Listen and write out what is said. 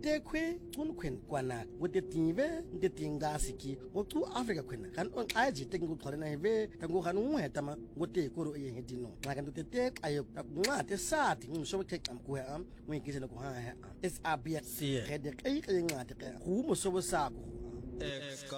te kwe un kwen kwana wote tinve nte tinga siki wotu Africa kwena kan on aji te ngu khole na heve tangu kan unweta ma wote koro ye hedino ngakan te ayo ngwa te sati ngso te am ko am ngikise no ko ha es abia See it. Rede kai ngate ka hu mo so sa ko